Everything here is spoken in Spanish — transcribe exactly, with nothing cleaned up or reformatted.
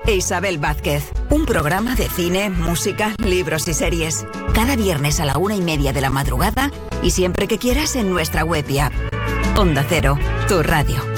e Isabel Vázquez. Un programa de cine, música, libros y series. Cada viernes a la una y media de la madrugada y siempre que quieras en nuestra web y app. Onda Cero, tu radio.